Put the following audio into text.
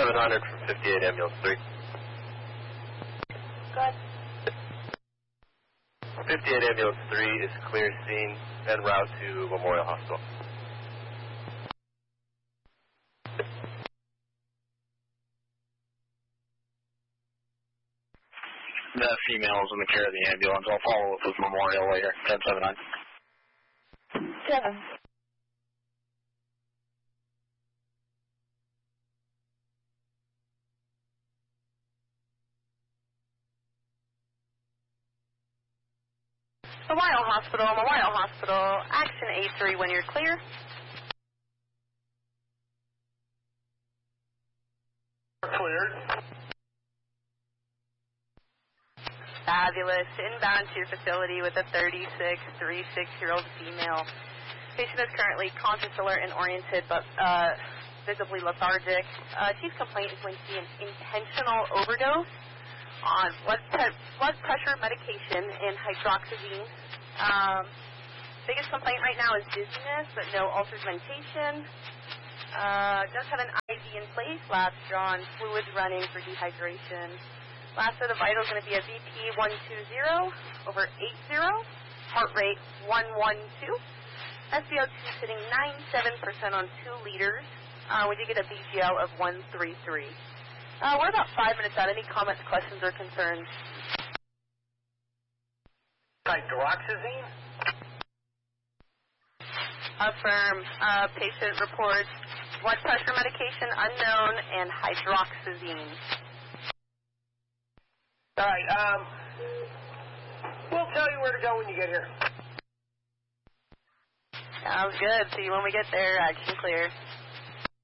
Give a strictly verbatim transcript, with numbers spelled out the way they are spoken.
seven hundred from fifty-eight ambulance three. Go ahead. fifty-eight ambulance three is clear scene en route to Memorial Hospital. The female is in the care of the ambulance. I'll follow up with Memorial later. ten seven nine. Seven. Memorial Hospital, Memorial Hospital, action A three when you're clear. Cleared. Fabulous. Inbound to your facility with a thirty-six, thirty-six-year-old female. Patient is currently conscious, alert, and oriented, but uh, visibly lethargic. Uh, chief complaint is going to be an intentional overdose on blood, te- blood pressure medication and hydroxyzine. Um, biggest complaint right now is dizziness, but no altered mentation. Uh, does have an I V in place, labs drawn, fluids running for dehydration. Last set of vitals going to be a V P one two zero over eighty, heart rate one twelve, S p O two sitting ninety-seven percent on two liters. Uh, we did get a B G L of one thirty-three. Uh, we're about five minutes out. Any comments, questions, or concerns? Hydroxyzine? Affirm. Uh, patient reports blood pressure medication unknown and hydroxyzine. All right, um, we'll tell you where to go when you get here. Sounds good. See you when we get there. Action clear.